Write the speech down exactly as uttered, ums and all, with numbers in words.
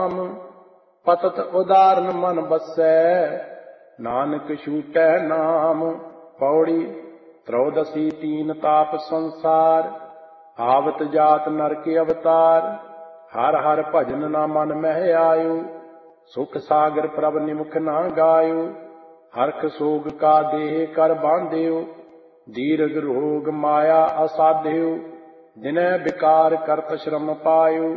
ਨਾਮ। ਪਤਤ ਉਦਾਰਨ ਮਨ ਬਸੈ, ਨਾਨਕ ਛੂਟੈ ਨਾਮ। ਪੌੜੀ ਤ੍ਰੋਦਸੀ ਤੀਨ ਤਾਪ ਸੰਸਾਰ, ਆਵਤ ਜਾਤ ਨਰਕ ਅਵਤਾਰ। ਹਰ ਹਰ ਭਜਨ ਨਾ ਮਨ ਮਹਿ ਆਇਓ, ਸੁਖ ਸਾਗਰ ਪ੍ਰਭ ਨਿਮਖ ਨਾ ਗਾਇਓ। ਹਰਖ ਸੋਗ ਕਾ ਦੇਹ ਕਰ ਬਾਂਧਿਓ, ਦੀਰਘ ਰੋਗ ਮਾਇਆ ਅਸਾਧਿਓ। ਦਿਨੈ ਵਿਕਾਰ ਕਰਤ ਸ਼ਰਮ ਪਾਇਓ,